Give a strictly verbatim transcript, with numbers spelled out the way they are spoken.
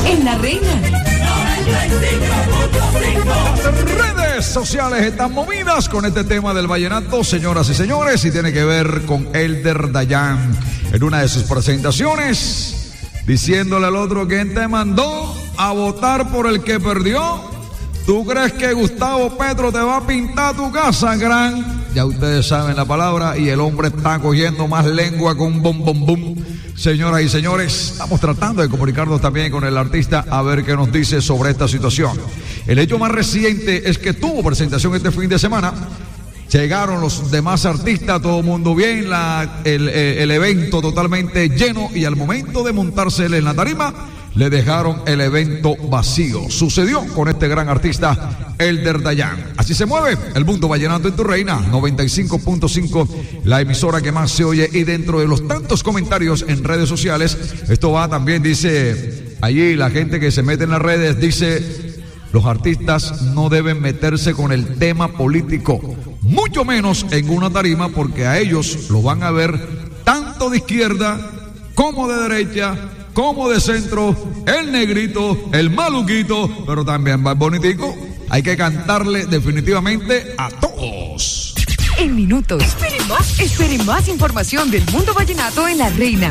en La Reina. Las redes sociales están movidas con este tema del vallenato, señoras y señores, y tiene que ver con Elder Dayan en una de sus presentaciones, diciéndole al otro: ¿quién te mandó a votar por el que perdió? ¿Tú crees que Gustavo Petro te va a pintar tu casa, gran? Ya ustedes saben la palabra, y el hombre está cogiendo más lengua con un bom bom bum. Señoras y señores, estamos tratando de comunicarnos también con el artista a ver qué nos dice sobre esta situación. El hecho más reciente es que tuvo presentación este fin de semana. Llegaron los demás artistas, todo el mundo bien, la, el, el, el evento totalmente lleno, y al momento de montarse en la tarima, le dejaron el evento vacío. Sucedió con este gran artista, Elder Dayan. Así se mueve el mundo vallenato en tu reina, noventa y cinco punto cinco, la emisora que más se oye. Y dentro de los tantos comentarios en redes sociales, esto va también, dice allí la gente que se mete en las redes, dice: los artistas no deben meterse con el tema político, mucho menos en una tarima, porque a ellos lo van a ver tanto de izquierda como de derecha, como de centro, el negrito, el maluquito, pero también va bonitico. Hay que cantarle definitivamente a todos. En minutos, esperen más, esperen más información del mundo vallenato en La Reina.